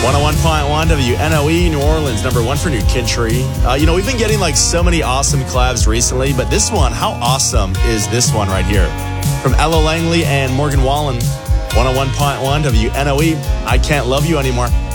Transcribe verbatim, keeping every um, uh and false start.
one oh one point one W N O E, New Orleans, number one for New Country. Uh, you know, we've been getting like so many awesome collabs recently, but this one, how awesome is this one right here? From Ella Langley and Morgan Wallen, one oh one point one W N O E, I Can't Love You Anymore.